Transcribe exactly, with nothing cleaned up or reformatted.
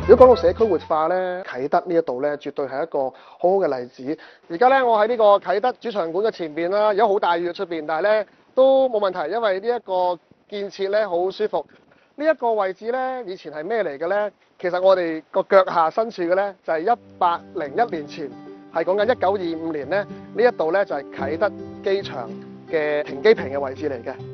如果講到社區活化咧，啟德呢一度咧，絕對係一個好好嘅例子。而家咧，我喺呢個啟德主場館嘅前邊啦，而家好大雨喺出邊，但係咧都冇問題，因為呢一個建設咧好舒服。呢一個位置咧，以前係咩嚟嘅咧？其實我哋個腳下身處嘅咧，就係一百零一年前，係講緊一九二五年咧，呢一度咧就係啟德機場嘅停機坪嘅位置嚟嘅。